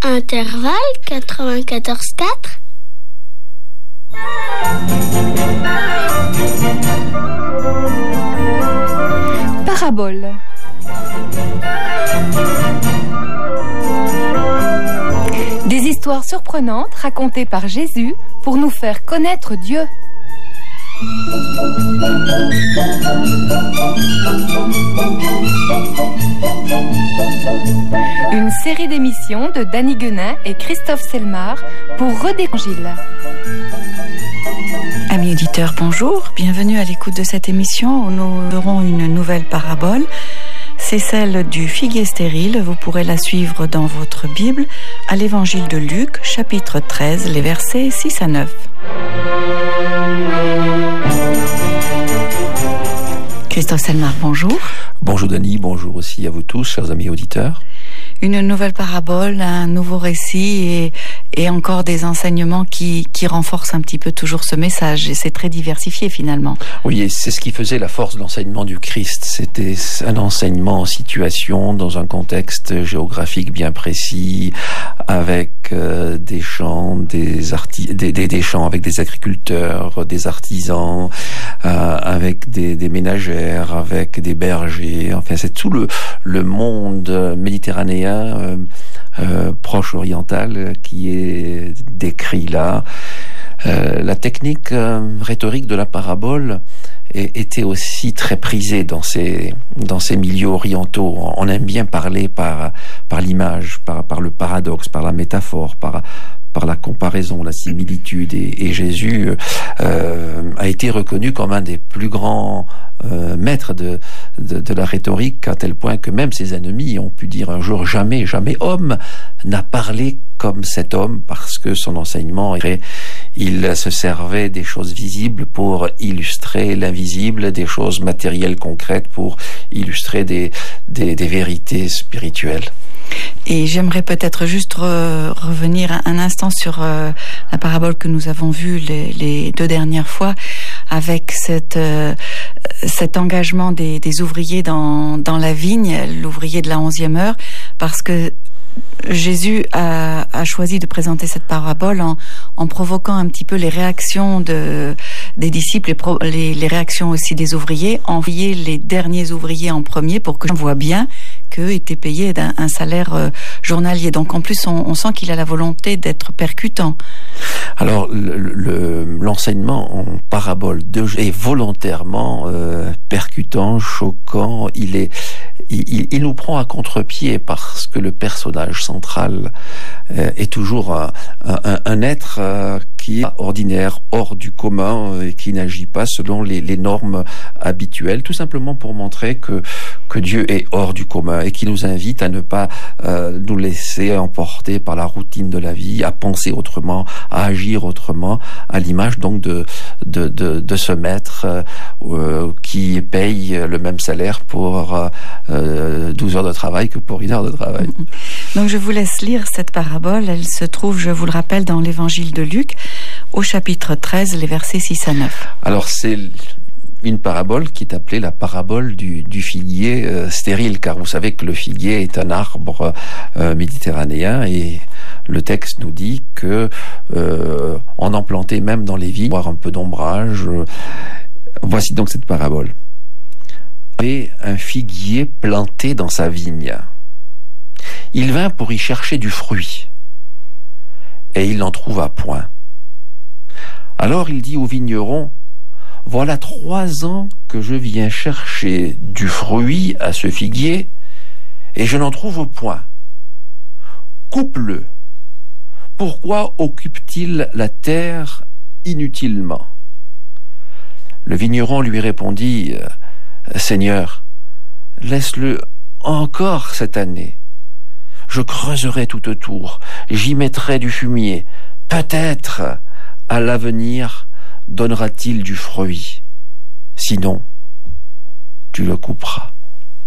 Intervalle 94.4. Parabole. Des histoires surprenantes racontées par Jésus pour nous faire connaître Dieu. Une série d'émissions de Danny Guenin et Christophe Selmar pour Redévangile. Amis auditeurs, bonjour, bienvenue à l'écoute de cette émission où nous aurons une nouvelle parabole. C'est celle du figuier stérile. Vous pourrez la suivre dans votre Bible à l'évangile de Luc, chapitre 13, les versets 6 à 9. Christophe Selmar, bonjour. Bonjour Dany, bonjour aussi à vous tous, chers amis auditeurs. Une nouvelle parabole, un nouveau récit et encore des enseignements qui renforcent un petit peu toujours ce message. Et c'est très diversifié finalement. Oui, et c'est ce qui faisait la force de l'enseignement du Christ. C'était un enseignement en situation, dans un contexte géographique bien précis, avec des champs, des champs avec des agriculteurs, des artisans, avec des ménagères, avec des bergers. Enfin, c'est tout le monde méditerranéen proche oriental qui est décrit là. La technique rhétorique de la parabole était aussi très prisée dans ces milieux orientaux. On aime bien parler par l'image, par le paradoxe, par la métaphore, par la comparaison, la similitude. Et Jésus a été reconnu comme un des plus grands maîtres de la rhétorique, à tel point que même ses ennemis ont pu dire un jour: jamais homme n'a parlé comme cet homme, parce que son enseignement, il se servait des choses visibles pour illustrer l'invisible, des choses matérielles concrètes pour illustrer des vérités spirituelles. Et j'aimerais peut-être juste revenir un instant sur la parabole que nous avons vue les deux dernières fois, avec cet engagement des ouvriers dans la vigne, l'ouvrier de la 11e heure, parce que Jésus a choisi de présenter cette parabole en provoquant un petit peu les réactions des disciples et les réactions aussi des ouvriers, envoyer les derniers ouvriers en premier pour que l'on voit bien qu'eux étaient payés d'un salaire journalier. Donc en plus, on sent qu'il a la volonté d'être percutant. Alors l'enseignement en parabole est volontairement percutant, choquant. Il nous prend à contre-pied parce que le personnage central est toujours un être qui est ordinaire, hors du commun, et qui n'agit pas selon les normes habituelles, tout simplement pour montrer que Dieu est hors du commun et qui nous invite à ne pas nous laisser emporter par la routine de la vie, à penser autrement, à agir autrement, à l'image donc de ce maître qui paye le même salaire pour 12 heures de travail que pour 1 heure de travail. Donc je vous laisse lire cette parabole. Elle se trouve, je vous le rappelle, dans l'évangile de Luc, au chapitre 13, les versets 6 à 9. Alors c'est une parabole qui est appelée la parabole du figuier stérile, car vous savez que le figuier est un arbre méditerranéen, et le texte nous dit que on en plantait même dans les vignes, voire un peu d'ombrage. Voici donc cette parabole. Il y avait un figuier planté dans sa vigne. Il vint pour y chercher du fruit, et il n'en trouva point. Alors il dit au vigneron: voilà 3 ans que je viens chercher du fruit à ce figuier, et je n'en trouve point. Coupe-le. Pourquoi occupe-t-il la terre inutilement? Le vigneron lui répondit: Seigneur, laisse-le encore cette année. Je creuserai tout autour, j'y mettrai du fumier. Peut-être, à l'avenir, donnera-t-il du fruit. Sinon, tu le couperas.